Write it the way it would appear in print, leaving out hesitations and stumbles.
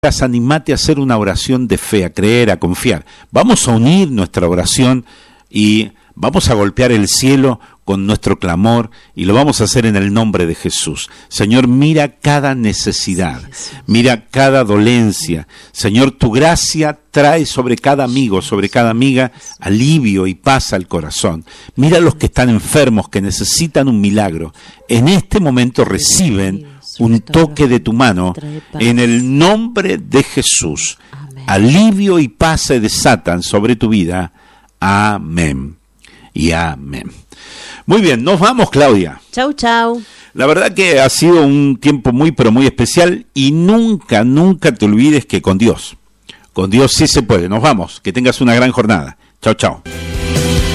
Animate a hacer una oración de fe, a creer, a confiar. Vamos a unir nuestra oración y vamos a golpear el cielo con nuestro clamor y lo vamos a hacer en el nombre de Jesús. Señor, mira cada necesidad, mira cada dolencia. Señor, tu gracia trae sobre cada amigo, sobre cada amiga, alivio y paz al corazón. Mira a los que están enfermos, que necesitan un milagro. En este momento reciben un toque de tu mano en el nombre de Jesús. Alivio y paz se desatan sobre tu vida. Amén y amén. Muy bien, nos vamos, Claudia. Chau, chau. La verdad que ha sido un tiempo muy, pero muy especial y nunca te olvides que con Dios sí se puede. Nos vamos, que tengas una gran jornada. Chau, chau.